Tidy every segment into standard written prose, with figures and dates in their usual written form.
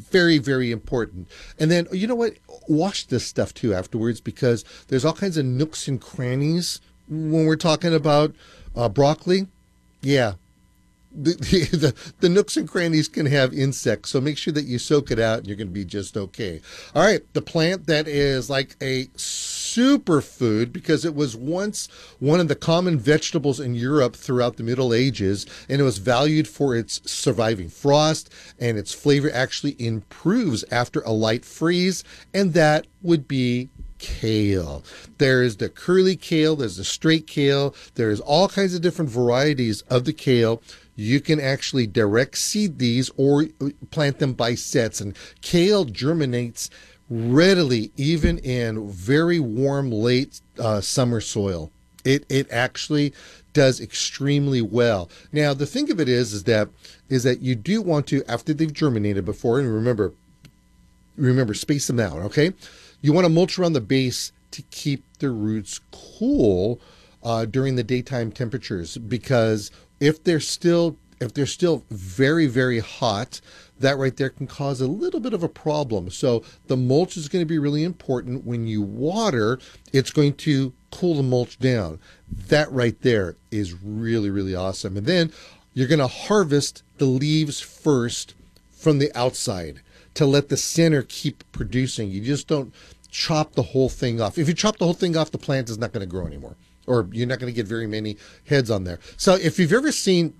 Very, very important. And then, you know what? Wash this stuff too afterwards, because there's all kinds of nooks and crannies when we're talking about broccoli. Yeah, the nooks and crannies can have insects, so make sure that you soak it out and you're going to be just okay. All right, the plant that is like a superfood because it was once one of the common vegetables in Europe throughout the Middle Ages, and it was valued for its surviving frost, and its flavor actually improves after a light freeze, and that would be kale. There's the curly kale, there's the straight kale, there's all kinds of different varieties of the kale. You can actually direct seed these or plant them by sets, and kale germinates readily even in very warm late summer soil. It actually does extremely well. Now the thing of it is that you do want to, after they've germinated before, and remember space them out, okay? You want to mulch around the base to keep the roots cool during the daytime temperatures, because if they're still very, very hot, that right there can cause a little bit of a problem. So the mulch is going to be really important. When you water, it's going to cool the mulch down. That right there is really, really awesome. And then you're going to harvest the leaves first from the outside to let the center keep producing. You just don't chop the whole thing off. If you chop the whole thing off, the plant is not going to grow anymore, or you're not going to get very many heads on there. So if you've ever seen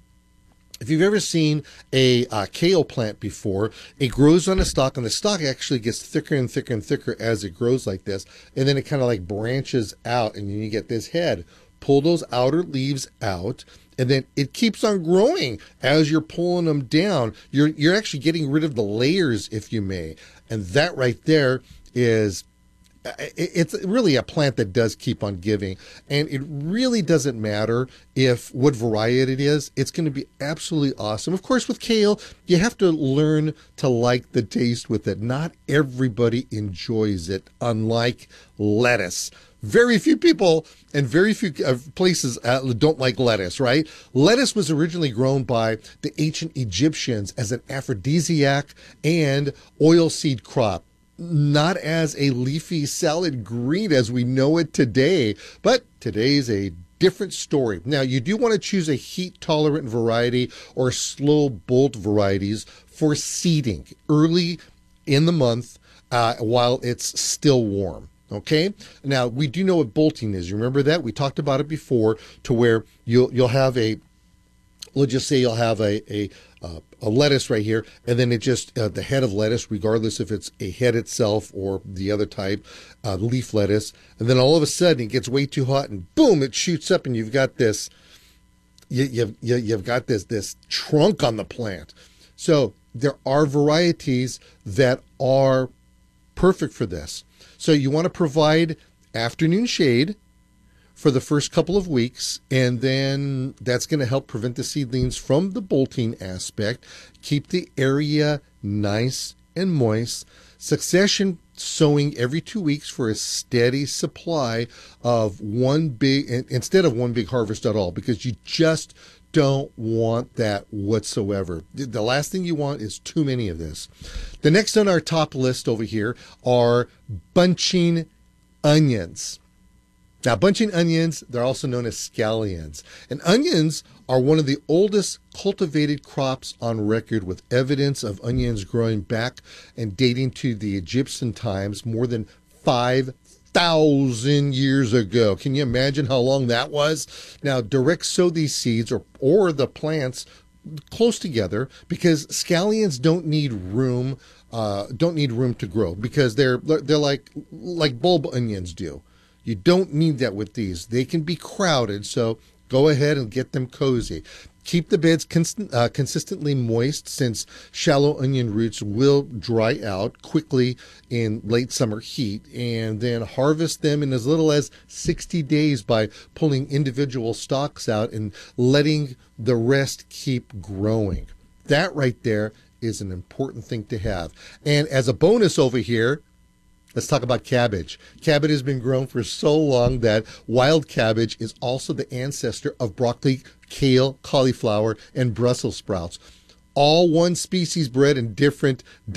a kale plant before, it grows on a stalk, and the stalk actually gets thicker and thicker and thicker as it grows like this, and then it kind of like branches out, and then you get this head. Pull those outer leaves out, and then it keeps on growing as you're pulling them down. You're actually getting rid of the layers, if you may, and that right there is, it's really a plant that does keep on giving. And it really doesn't matter what variety it is. It's going to be absolutely awesome. Of course, with kale, you have to learn to like the taste with it. Not everybody enjoys it, unlike lettuce. Very few people and very few places don't like lettuce, right? Lettuce was originally grown by the ancient Egyptians as an aphrodisiac and oilseed crop, not as a leafy salad green as we know it today. But today's a different story. Now, you do want to choose a heat-tolerant variety or slow bolt varieties for seeding early in the month while it's still warm. Okay. Now we do know what bolting is. You remember that? We talked about it before, to where you'll have let's just say you'll have a lettuce right here, and then it just the head of lettuce, regardless if it's a head itself or the other type, leaf lettuce, and then all of a sudden it gets way too hot, and boom, it shoots up, and you've got this you've got this trunk on the plant. So there are varieties that are perfect for this. So you want to provide afternoon shade for the first couple of weeks, and then that's going to help prevent the seedlings from the bolting aspect, keep the area nice and moist. Succession sowing every 2 weeks for a steady supply of instead of one big harvest at all, because you just don't want that whatsoever. The last thing you want is too many of this. The next on our top list over here are bunching onions. Now, bunching onions, they're also known as scallions. And onions are one of the oldest cultivated crops on record, with evidence of onions growing back and dating to the Egyptian times, more than 5,000 years ago. Can you imagine how long that was? Now, direct sow these seeds or the plants close together, because scallions don't need room to grow, because they're like bulb onions do. You don't need that with these. They can be crowded, so go ahead and get them cozy. Keep the beds consistently moist, since shallow onion roots will dry out quickly in late summer heat, and then harvest them in as little as 60 days by pulling individual stalks out and letting the rest keep growing. That right there is an important thing to have. And as a bonus over here, let's talk about cabbage. Cabbage has been grown for so long that wild cabbage is also the ancestor of broccoli, kale, cauliflower, and Brussels sprouts. All one species bred in different